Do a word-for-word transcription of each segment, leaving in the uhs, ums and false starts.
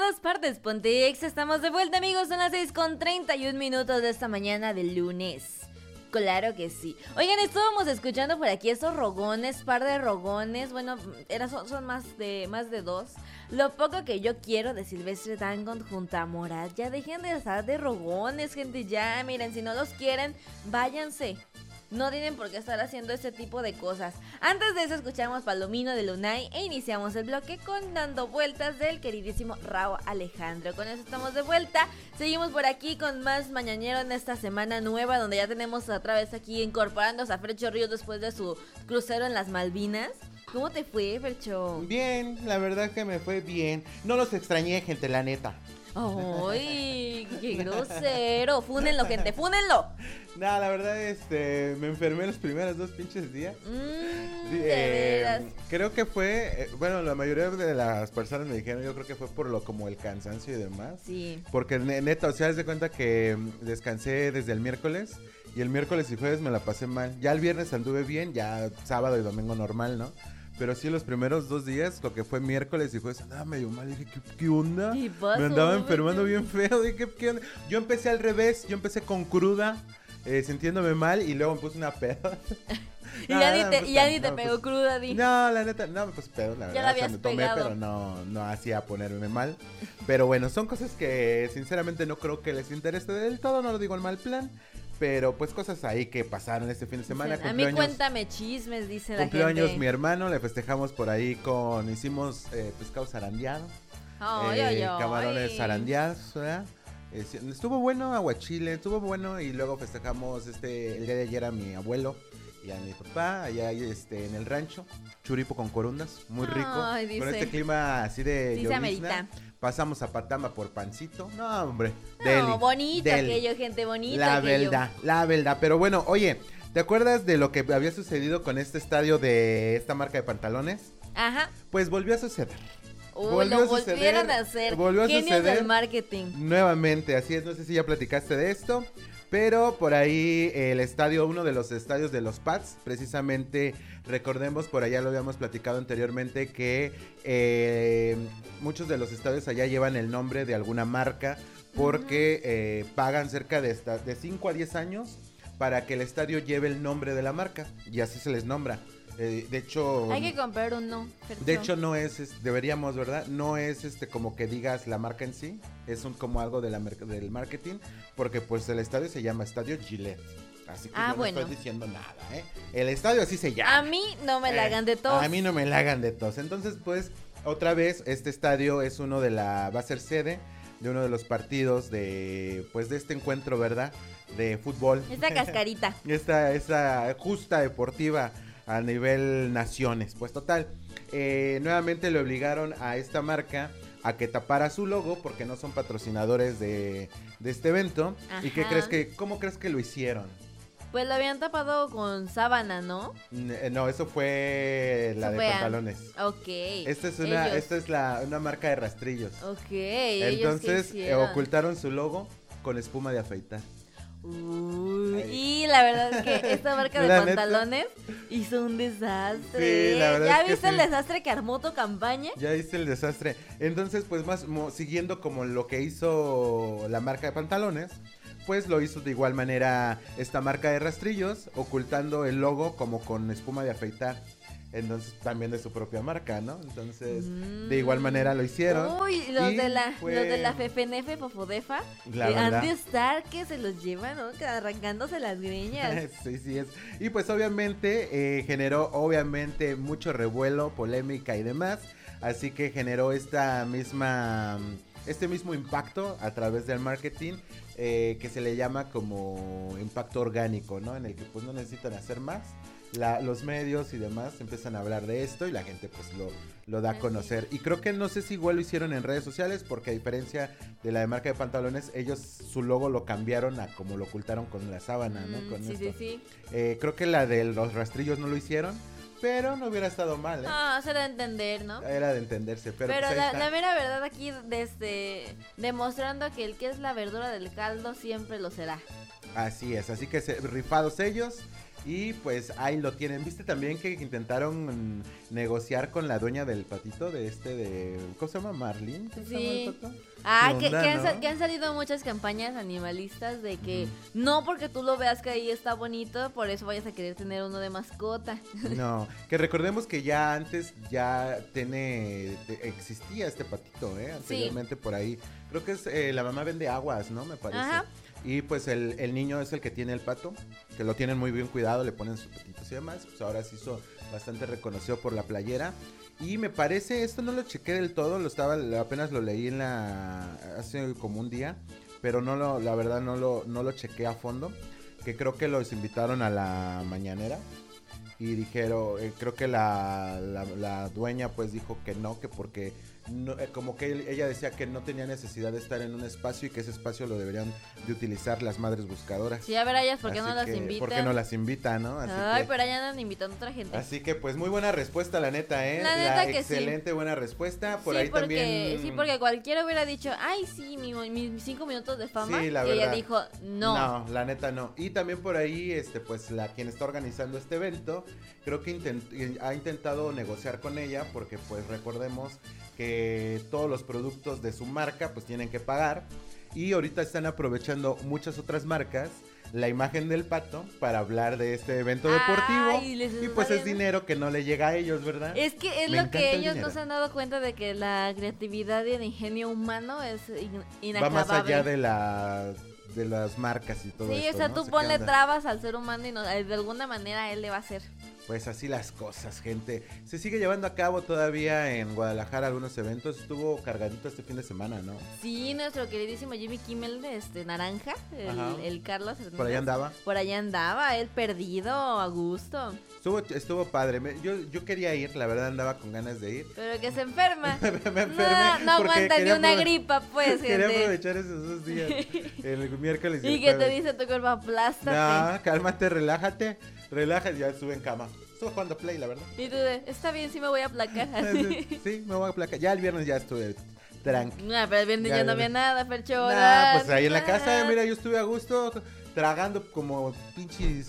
todas partes, Pontex. Estamos de vuelta, amigos. Son las seis con treinta y un minutos de esta mañana de lunes. Claro que sí. Oigan, estábamos escuchando por aquí esos rogones, par de rogones. Bueno, era, son, son más de más de dos. Lo poco que yo quiero de Silvestre Dangond junto a Morat. Ya dejen de estar de rogones, gente. Ya, miren, si no los quieren, váyanse. No tienen por qué estar haciendo este tipo de cosas. Antes de eso escuchamos Palomino de Lunay e iniciamos el bloque con Dando Vueltas del queridísimo Rauw Alejandro. Con eso estamos de vuelta. Seguimos por aquí con más mañanero en esta semana nueva, donde ya tenemos otra vez aquí incorporándose a Fercho Ríos después de su crucero en las Malvinas. ¿Cómo te fue, Fercho? Bien, la verdad que me fue bien. No los extrañé, gente, la neta. ¡Ay, qué grosero! ¡Fúnenlo, gente, fúnenlo! No, la verdad, este, me enfermé los primeros dos pinches días. Mmm, Sí, de eh, veras. creo que fue, eh, bueno, la mayoría de las personas me dijeron, yo creo que fue por lo como el cansancio y demás. Sí. Porque ne- neta, o sea, haz de cuenta que mm, descansé desde el miércoles y el miércoles y jueves me la pasé mal. Ya el viernes anduve bien, ya sábado y domingo normal, ¿no? Pero sí, los primeros dos días, lo que fue miércoles y jueves, andaba medio mal. Dije, ¿qué, qué onda? ¿Qué pasó, Me andaba güey? enfermando bien feo. Dije, ¿qué, qué onda? Yo empecé al revés, yo empecé con cruda, eh, sintiéndome mal y luego me puse una peda. Y No, ya no, ni no, te, pues, y ya no, ni te no, pegó pues, cruda, di. No, la neta, no, pues pedo, la Ya verdad. la O sea, habías me tomé, pegado. pero no, no hacía ponerme mal. Pero bueno, son cosas que sinceramente no creo que les interese del todo, no lo digo en mal plan. Pero pues cosas ahí que pasaron este fin de semana. Dicen, a mí cuéntame chismes, dice la Cumplió gente. años mi hermano, le festejamos por ahí con, hicimos eh, pescado zarandeado, Ay, eh, ay, ay. camarones zarandeados, ¿verdad? Eh, sí, estuvo bueno, aguachile, estuvo bueno y luego festejamos este, el día de ayer a mi abuelo y a mi papá, allá este, en el rancho, churipo con corundas, muy rico, Ay, con dice. este clima así de Sí se llovizna. amerita. Pasamos a Patama por pancito, no hombre, No, deli, bonito deli. aquello, gente, bonito La aquello. verdad, la verdad. Pero bueno, oye, ¿te acuerdas de lo que había sucedido con este estadio de esta marca de pantalones? Ajá. Pues volvió a suceder. Uy, Volvió lo a suceder, volvieron a hacer. volvió a Genios suceder. del marketing. Nuevamente, así es, no sé si ya platicaste de esto, pero por ahí el estadio, uno de los estadios de los Pats, precisamente, recordemos, por allá lo habíamos platicado anteriormente, que eh, muchos de los estadios allá llevan el nombre de alguna marca, porque uh-huh. eh, pagan cerca de, esta, de cinco a diez años para que el estadio lleve el nombre de la marca, y así se les nombra. Eh, de hecho, hay que comprar uno. De hecho no es, es, deberíamos, ¿verdad? No es este como que digas la marca en sí, es un, como algo de la del marketing, porque pues el estadio se llama Estadio Gillette. Así que ah, yo bueno. no estoy diciendo nada, ¿eh? El estadio así se llama. A mí no me la hagan de tos. A mí no me la hagan de tos. Entonces, pues, otra vez, este estadio es uno de la, va a ser sede de uno de los partidos de, pues, de este encuentro, ¿verdad? De fútbol. Esta cascarita. Esta, esta justa deportiva a nivel naciones. Pues total, eh, nuevamente le obligaron a esta marca a que tapara su logo porque no son patrocinadores de, de este evento. Ajá. ¿Y qué crees que, cómo crees que lo hicieron? Pues lo habían tapado con sábana, ¿no? No, eso fue la eso de fue pantalones. A... Ok. Esta es una, ellos. esta es la, una marca de rastrillos. Ok. Entonces eh, ocultaron su logo con espuma de afeitar. Uy, y la verdad es que esta marca de la pantalones neta, hizo un desastre. Sí, la verdad ¿Ya es viste que el sí. desastre que armó tu campaña? Ya viste el desastre. Entonces, pues más mo, siguiendo como lo que hizo la marca de pantalones, pues lo hizo de igual manera esta marca de rastrillos, ocultando el logo como con espuma de afeitar. Entonces también de su propia marca, ¿no? Entonces mm. de igual manera lo hicieron. Uy, los de la fue... los de la Fefenefe Fofodefa eh, han de estar que se los llevan, ¿no? Arrancándose las greñas. Sí, sí es. Y pues obviamente eh, generó obviamente mucho revuelo, polémica y demás. Así que generó esta misma este mismo impacto a través del marketing eh, que se le llama como impacto orgánico, ¿no? En el que pues no necesitan hacer más. La, los medios y demás empiezan a hablar de esto y la gente pues lo, lo da a conocer. Y creo que no sé si igual lo hicieron en redes sociales porque a diferencia de la de marca de pantalones, ellos su logo lo cambiaron a como lo ocultaron con la sábana, ¿no? Con sí, esto. sí, sí. Eh, creo que la de los rastrillos no lo hicieron, pero no hubiera estado mal, ¿eh? Ah, eso era de entender, ¿no? Era de entenderse, pero, pero pues la, la mera verdad aquí desde demostrando que el que es la verdura del caldo siempre lo será. Así es, así que se, rifados ellos. Y pues ahí lo tienen. ¿Viste también que intentaron negociar con la dueña del patito de este de... ¿Cómo se llama? ¿Marlene? ¿Cómo sí. se llama el pato? Ah, que, onda, que, han, ¿no? que han salido muchas campañas animalistas de que mm. no porque tú lo veas que ahí está bonito, por eso vayas a querer tener uno de mascota. No, que recordemos que ya antes ya tiene, existía este patito, ¿eh? Anteriormente sí. Por ahí. Creo que es, eh, la mamá vende aguas, ¿no? Me parece. Ajá. Y pues el, el niño es el que tiene el pato, que lo tienen muy bien cuidado, le ponen sus patitos y demás. Pues ahora se hizo bastante reconocido por la playera. Y me parece, esto no lo chequé del todo, lo estaba, apenas lo leí en la, hace como un día, pero no lo, la verdad no lo, no lo chequé a fondo, que creo que los invitaron a la mañanera y dijeron, eh, creo que la, la, la dueña pues dijo que no, que porque no, eh, como que él, ella decía que no tenía necesidad de estar en un espacio y que ese espacio lo deberían de utilizar las madres buscadoras. Sí, a ver a ellas, ¿por qué no las que, invitan? ¿Por qué no las invitan, no? Así Ay, que, pero allá andan invitando a otra gente. Así que pues muy buena respuesta, la neta, ¿eh? La neta la que excelente sí. buena respuesta. Por sí, ahí porque, también. Sí, porque cualquiera hubiera dicho, ay, sí, mi, mi, mis cinco minutos de fama. Sí, la y verdad. ella dijo, no. No, la neta no. Y también por ahí, este, pues la quien está organizando este evento, creo que intent, ha intentado negociar con ella, porque pues recordemos que todos los productos de su marca pues tienen que pagar. Y ahorita están aprovechando muchas otras marcas la imagen del pato para hablar de este evento deportivo. Ay, y pues es dinero que no le llega a ellos, ¿verdad? Es que es Me lo que ellos dinero. no se han dado cuenta de que la creatividad y el ingenio humano es in- inacabable. Va más allá de la de las marcas y todo sí, esto. Sí, o sea, ¿no? tú ¿Se ponle trabas al ser humano y no, de alguna manera él le va a hacer. Pues así las cosas, gente. Se sigue llevando a cabo todavía en Guadalajara algunos eventos. Estuvo cargadito este fin de semana, ¿no? Sí, nuestro queridísimo Jimmy Kimmel de este Naranja, el, el Carlos Hernández. Por allá andaba. Por allá andaba, él perdido, a gusto. Estuvo, estuvo padre. Me, yo, yo quería ir, la verdad andaba con ganas de ir. Pero que se enferma. me, me enfermé. No, no aguanta ni una gripa, pues, gente. Quería aprovechar esos dos días. El miércoles y el ¿Y qué jueves. te dice tu cuerpo? Aplástate. No, cálmate, relájate. Relájate, ya estuve en cama. Estuve jugando Play, la verdad. Y tú de, está bien, sí me voy a aplacar. Sí, me voy a aplacar. Ya el viernes ya estuve tranqui. No, pero el viernes ya, ya no había nada, Fercho. Nah, pues ahí en la casa, mira, yo estuve a gusto tragando como pinches.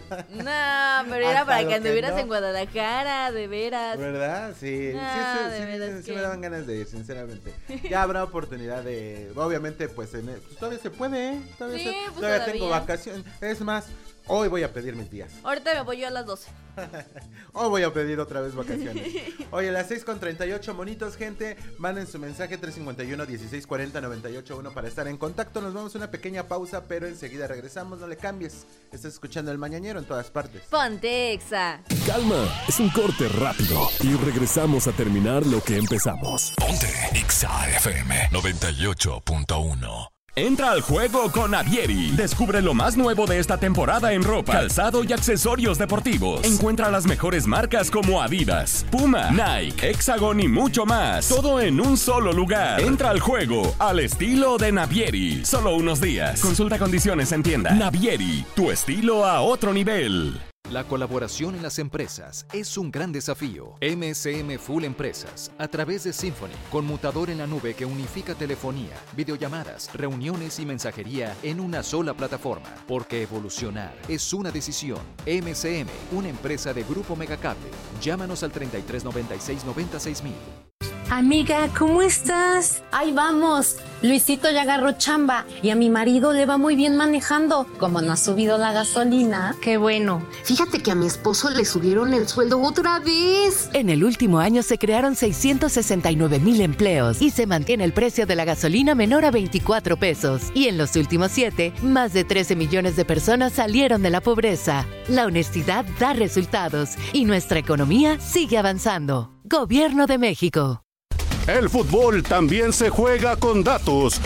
No, pero era para que anduvieras no. en Guadalajara, de veras. ¿Verdad? Sí, no, sí, sí, de sí, veras sí, que... sí me daban ganas de ir, sinceramente. Ya habrá oportunidad de, obviamente, pues, en, pues todavía se puede, ¿eh? Todavía, sí, se, pues todavía, todavía tengo vacaciones. Es más, hoy voy a pedir mis días. Ahorita me voy yo a las doce. Hoy voy a pedir otra vez vacaciones. Oye, las seis con treinta y ocho, monitos, gente. Manden su mensaje tres cinco uno, dieciséis cuarenta, noventa y ocho uno para estar en contacto. Nos vamos a una pequeña pausa, pero enseguida regresamos. No le cambies. Estás escuchando El Mañanero en todas partes. Ponte Exa. Calma, es un corte rápido y regresamos a terminar lo que empezamos. Ponte Exa F M noventa y ocho punto uno. Entra al juego con Navieri. Descubre lo más nuevo de esta temporada en ropa, calzado y accesorios deportivos. Encuentra las mejores marcas como Adidas, Puma, Nike, Hexagon y mucho más. Todo en un solo lugar. Entra al juego al estilo de Navieri. Solo unos días. Consulta condiciones en tienda. Navieri, tu estilo a otro nivel. La colaboración en las empresas es un gran desafío. M S M Full Empresas, a través de Symphony, conmutador en la nube que unifica telefonía, videollamadas, reuniones y mensajería en una sola plataforma. Porque evolucionar es una decisión. M S M, una empresa de Grupo Megacable. Llámanos al treinta y tres noventa y seis noventa y seis mil. Amiga, ¿cómo estás? Ahí vamos. Luisito ya agarró chamba y a mi marido le va muy bien manejando. Como no ha subido la gasolina. Qué bueno. Fíjate que a mi esposo le subieron el sueldo otra vez. En el último año se crearon seiscientos sesenta y nueve mil empleos y se mantiene el precio de la gasolina menor a veinticuatro pesos. Y en los últimos siete, más de trece millones de personas salieron de la pobreza. La honestidad da resultados y nuestra economía sigue avanzando. Gobierno de México. El fútbol también se juega con datos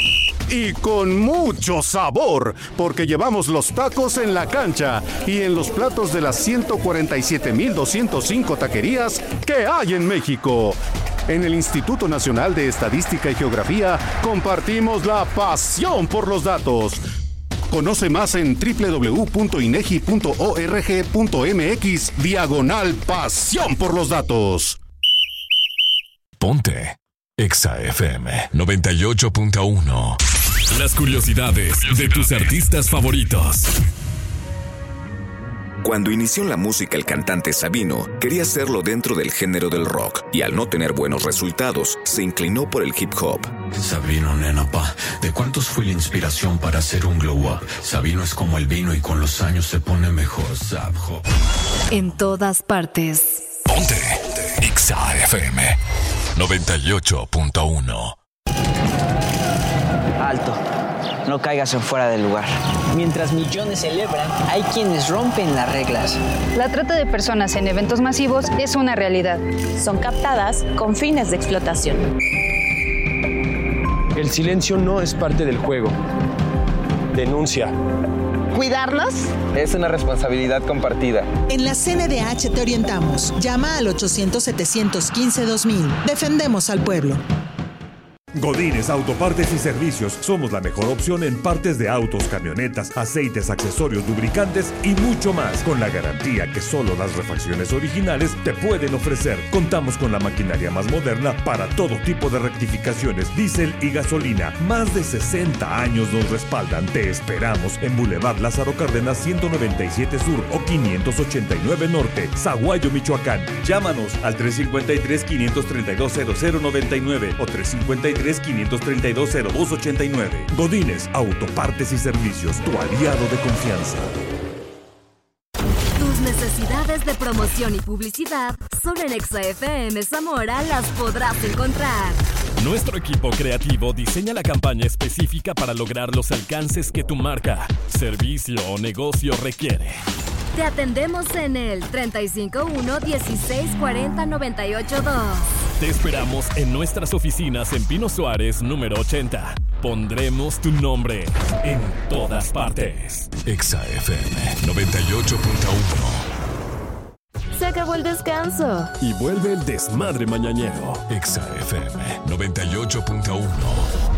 y con mucho sabor, porque llevamos los tacos en la cancha y en los platos de las ciento cuarenta y siete mil doscientas cinco taquerías que hay en México. En el Instituto Nacional de Estadística y Geografía compartimos la pasión por los datos. Conoce más en doble u doble u doble u punto inegi punto org punto mx diagonal pasión por los datos. Ponte Exa F M noventa y ocho punto uno. Las curiosidades de tus artistas favoritos. Cuando inició en la música el cantante Sabino, quería hacerlo dentro del género del rock y al no tener buenos resultados, se inclinó por el hip hop. Sabino, nena, pa, ¿de cuántos fui la inspiración para hacer un glow up? Sabino es como el vino y con los años se pone mejor. Zap, hop. En todas partes. Ponte Exa F M noventa y ocho punto uno. Alto. No caigas en fuera del lugar. Mientras millones celebran, hay quienes rompen las reglas. La trata de personas en eventos masivos es una realidad. Son captadas con fines de explotación. El silencio no es parte del juego. Denuncia. ¿Cuidarlos? Es una responsabilidad compartida. En la C N D H te orientamos. Llama al ochocientos, setecientos quince, dos mil. Defendemos al pueblo. Godínez Autopartes y Servicios. Somos la mejor opción en partes de autos, camionetas, aceites, accesorios, lubricantes y mucho más, con la garantía que solo las refacciones originales te pueden ofrecer. Contamos con la maquinaria más moderna para todo tipo de rectificaciones, diésel y gasolina. Más de sesenta años nos respaldan. Te esperamos en Boulevard Lázaro Cárdenas ciento noventa y siete Sur o quinientos ochenta y nueve Norte, Zaguayo, Michoacán. Llámanos al tres cinco tres, cinco tres dos, cero cero nueve nueve o tres cinco tres, quinientos treinta y dos, cero dos ochenta y nueve. Godínez Autopartes y Servicios, tu aliado de confianza. Tus necesidades de promoción y publicidad solo en Exa F M Zamora las podrás encontrar. Nuestro equipo creativo diseña la campaña específica para lograr los alcances que tu marca, servicio o negocio requiere. Te atendemos en el treinta y cinco uno, dieciséis cuarenta, noventa y ocho dos. Te esperamos en nuestras oficinas en Pino Suárez, número ochenta. Pondremos tu nombre en todas partes. Exa F M noventa y ocho punto uno. Se acabó el descanso. Y vuelve el desmadre mañanero. Exa F M noventa y ocho punto uno.